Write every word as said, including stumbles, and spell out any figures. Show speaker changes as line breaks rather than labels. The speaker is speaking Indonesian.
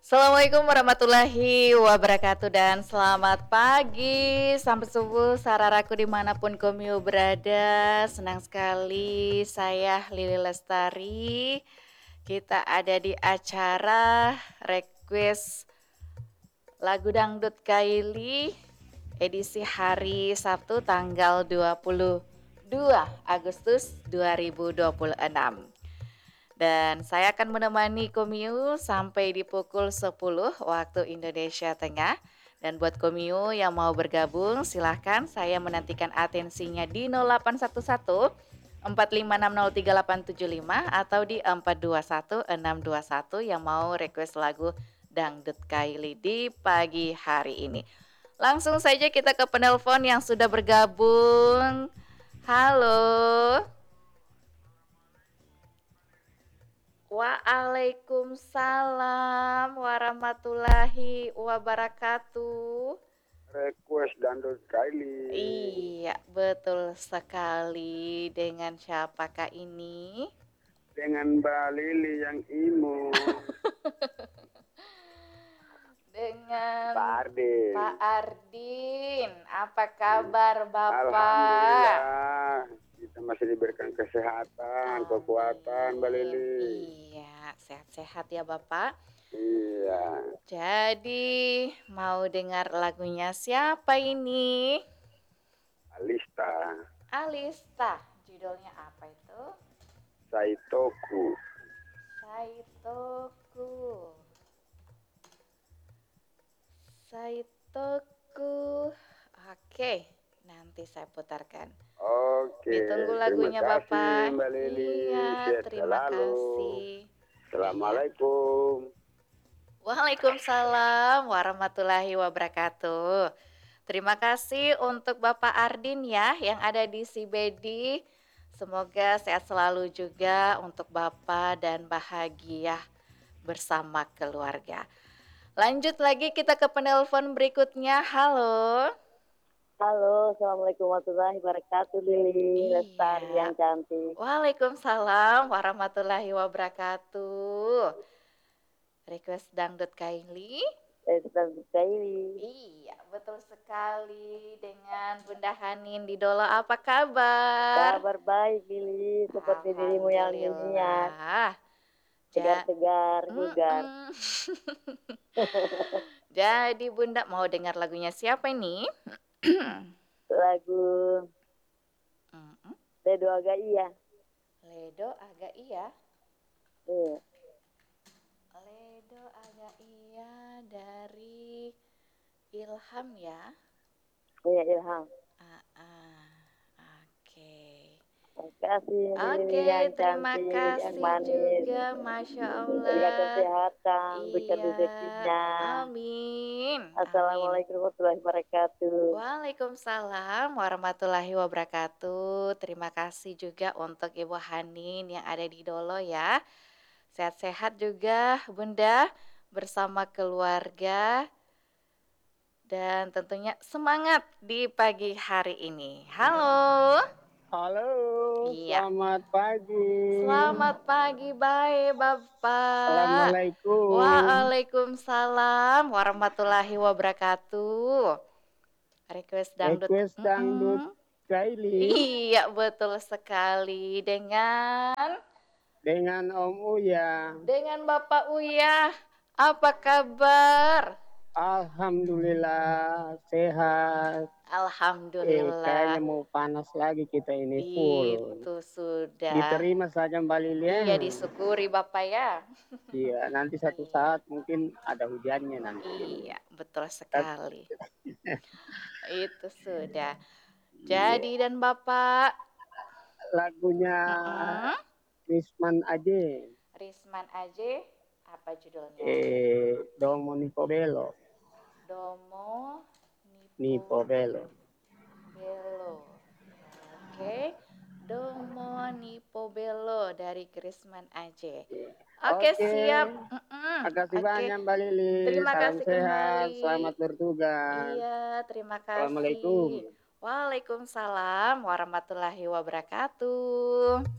Assalamualaikum warahmatullahi wabarakatuh dan selamat pagi sampai subuh sararaku dimanapun komio berada. Senang sekali saya Lili Lestari. Kita ada di acara request lagu dangdut Kaili edisi hari Sabtu tanggal dua puluh dua Agustus dua ribu dua puluh enam. Dan saya akan menemani Komio sampai di pukul sepuluh waktu Indonesia Tengah. Dan buat Komio yang mau bergabung silahkan, saya menantikan atensinya di nol delapan satu satu empat lima enam nol tiga delapan tujuh lima atau di empat dua satu enam dua satu yang mau request lagu Dangdut Kaili di pagi hari ini. Langsung saja kita ke penelpon yang sudah bergabung. Halo. Waalaikumsalam warahmatullahi wabarakatuh.
Request dangdut Kaili.
Iya, betul sekali. Dengan siapakah ini?
Dengan Mbak Lili yang imut.
Dengan
Pak Ardin.
Pak Ardin. Apa kabar Bapak?
Alhamdulillah. Kita masih diberikan kesehatan,
Amin.
kekuatan Mbak Lili.
Iya, sehat-sehat ya Bapak.
Iya.
Jadi mau dengar lagunya siapa ini?
Alista.
Alista. Judulnya apa itu?
Saitoku.
Saitoku. Saitoku. Oke, nanti saya putarkan.
Oke.
Ditunggu lagunya
terima kasih,
Bapak.
Mbak Lili.
Iya,
Sehat
terima
selalu.
kasih.
Assalamualaikum.
Waalaikumsalam warahmatullahi wabarakatuh. Terima kasih untuk Bapak Ardin ya yang ada di Sibedi. Semoga sehat selalu juga untuk Bapak dan bahagia bersama keluarga. Lanjut lagi kita ke penelpon berikutnya. Halo.
Halo, Assalamualaikum warahmatullahi wabarakatuh, Lili
Iya.
Lestari yang cantik.
Waalaikumsalam warahmatullahi wabarakatuh. Request dangdut Kaili.
Dangdut Kaili.
Iya, betul sekali dengan Bunda Hanin di Dolo. Apa kabar?
Kabar baik, Lili. Seperti dirimu yang linian. Tegar-tegar, bugar.
Jadi Bunda mau dengar lagunya siapa ini?
Lagu Ledo Agak Iya.
Ledo Agak Iya?
Iya.
Ledo Agak Iya dari Ilham ya?
Iya, Ilham.
Ah, ah. Oke.
Terima kasih,
Oke,
yang
terima
cantik,
kasih
yang manis.
juga, Masya Allah.
Berikan kesehatan, berikan
Iya,
rezekinya.
amin.
Assalamualaikum warahmatullahi wabarakatuh.
Waalaikumsalam warahmatullahi wabarakatuh. Terima kasih juga untuk Ibu Hanin yang ada di Dolo ya. Sehat-sehat juga Bunda bersama keluarga. Dan tentunya semangat di pagi hari ini. Halo.
Halo,
iya.
Selamat pagi.
Selamat pagi, baik Bapak.
Assalamualaikum.
Waalaikumsalam warahmatullahi wabarakatuh. Request dangdut.
Request dangdut Kaili.
Iya, betul sekali. Dengan
Dengan Om Uya.
Dengan Bapak Uya. Apa kabar?
Alhamdulillah sehat.
Alhamdulillah.
Eh, kayaknya mau panas lagi kita ini full.
Itu sudah.
Diterima saja Mbak Lili.
Iya, disyukuri Bapak ya.
Iya, nanti satu saat mungkin ada hujannya nanti.
Iya, betul sekali. Itu sudah. Jadi dan Bapak
lagunya uh-uh. Risman Aje.
Risman Aje, apa judulnya?
Eh, Domo Nipo Belo.
Domo Nipo,
Nipo Belo.
Belo. Oke. Domo Nipo Belo dari Risman Aje. Oke, okay, siap.
Mm-mm. Terima kasih okay. banyak Mbak Lili.
Terima
Salam
kasih
sehat,
kembali.
Selamat bertugas.
Iya, terima kasih.
Assalamualaikum.
Waalaikumsalam warahmatullahi wabarakatuh.